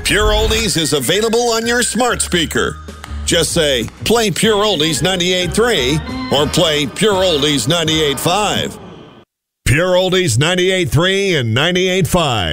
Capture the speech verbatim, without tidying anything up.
Pure Oldies is available on your smart speaker. Just say, play Pure Oldies ninety-eight point three or play Pure Oldies ninety-eight point five. Pure Oldies ninety-eight point three and ninety-eight point five.